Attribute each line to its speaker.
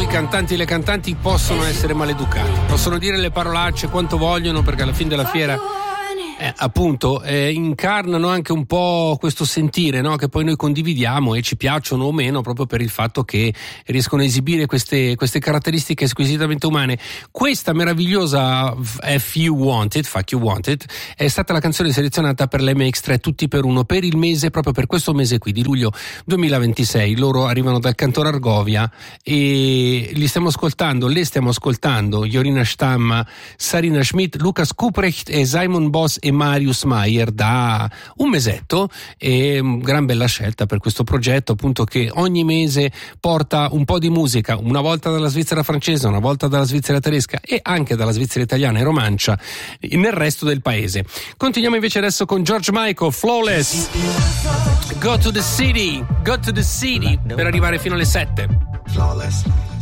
Speaker 1: cantanti e le cantanti possono essere maleducati, possono dire le parolacce quanto vogliono, perché alla fine della fiera appunto incarnano anche un po' questo sentire, no? Che poi noi condividiamo e ci piacciono o meno, proprio per il fatto che riescono a esibire queste caratteristiche squisitamente umane. Questa meravigliosa Fuck You Wanted è stata la canzone selezionata per l'MX3 Tutti per Uno per il mese, proprio per questo mese qui di luglio 2026. Loro arrivano dal Canton Argovia e le stiamo ascoltando Jorina Stamm, Sarina Schmidt, Lukas Kuprecht e Simon Boss e Marius Mayer da un mesetto, e gran bella scelta per questo progetto, appunto, che ogni mese porta un po' di musica, una volta dalla Svizzera francese, una volta dalla Svizzera tedesca e anche dalla Svizzera italiana e romancia nel resto del paese. Continuiamo invece adesso con George Michael, Flawless, Go to the City, per arrivare fino alle 7.
Speaker 2: Flawless.